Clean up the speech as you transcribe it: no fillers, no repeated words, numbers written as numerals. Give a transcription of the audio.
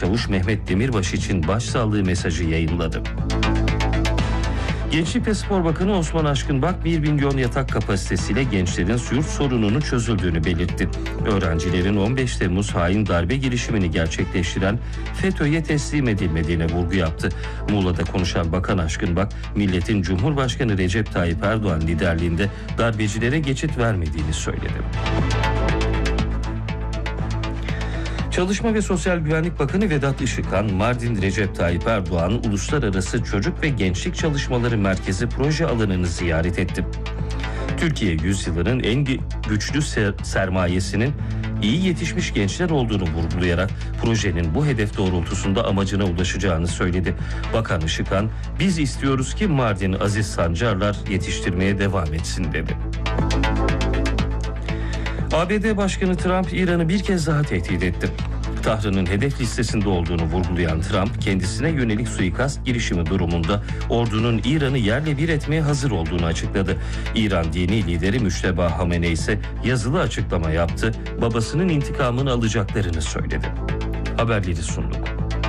Başçavuş Mehmet Demirbaş için başsağlığı mesajı yayınladı. Gençlik ve Spor Bakanı Osman Aşkınbak 1 milyon yatak kapasitesiyle gençlerin yurt sorununun çözüldüğünü belirtti. Öğrencilerin 15 Temmuz hain darbe girişimini gerçekleştiren FETÖ'ye teslim edilmediğine vurgu yaptı. Muğla'da konuşan Bakan Aşkınbak, milletin Cumhurbaşkanı Recep Tayyip Erdoğan liderliğinde darbecilere geçit vermediğini söyledi. Çalışma ve Sosyal Güvenlik Bakanı Vedat Işıkhan, Mardin Recep Tayyip Erdoğan Uluslararası Çocuk ve Gençlik Çalışmaları Merkezi proje alanını ziyaret etti. Türkiye yüzyılının en güçlü sermayesinin iyi yetişmiş gençler olduğunu vurgulayarak projenin bu hedef doğrultusunda amacına ulaşacağını söyledi. Bakan Işıkhan, "Biz istiyoruz ki Mardin aziz sancarlar yetiştirmeye devam etsin" dedi. ABD Başkanı Trump, İran'ı bir kez daha tehdit etti. Tahran'ın hedef listesinde olduğunu vurgulayan Trump, kendisine yönelik suikast girişimi durumunda ordunun İran'ı yerle bir etmeye hazır olduğunu açıkladı. İran dini lideri Müşteba Hamenei ise yazılı açıklama yaptı, babasının intikamını alacaklarını söyledi. Haberleri sunduk.